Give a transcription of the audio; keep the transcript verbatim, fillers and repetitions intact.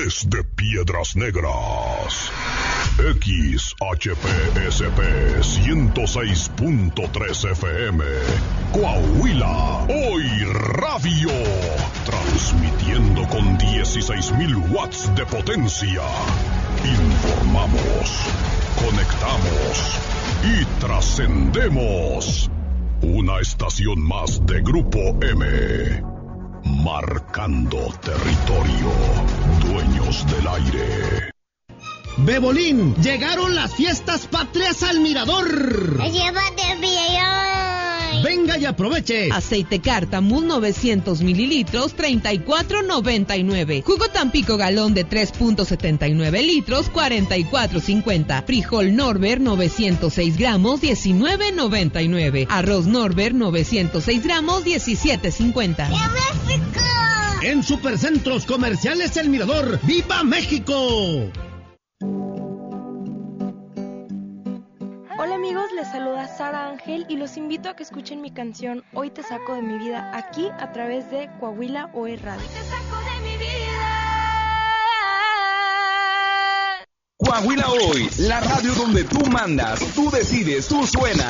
Desde Piedras Negras, X H P S P ciento seis punto tres F M, Coahuila, Hoy Radio, transmitiendo con dieciséis mil watts de potencia. Informamos, conectamos y trascendemos. Una estación más de Grupo M. Marcando territorio. Dueños del aire. Bebolín, llegaron las fiestas patrias al Mirador. ¡Llévate bien! Venga y aproveche. Aceite Cártamul novecientos mililitros, treinta y cuatro noventa y nueve. Jugo Tampico galón de tres punto setenta y nueve litros, cuarenta y cuatro cincuenta. Frijol Norbert novecientos seis gramos, diecinueve noventa y nueve. Arroz Norbert novecientos seis gramos, diecisiete cincuenta. ¡Qué México! En Supercentros Comerciales El Mirador. ¡Viva México! Hola amigos, les saluda Sara Ángel y los invito a que escuchen mi canción Hoy te saco de mi vida aquí a través de Coahuila Hoy Radio. Hoy te saco de mi vida. Coahuila Hoy, la radio donde tú mandas, tú decides, tú suenas.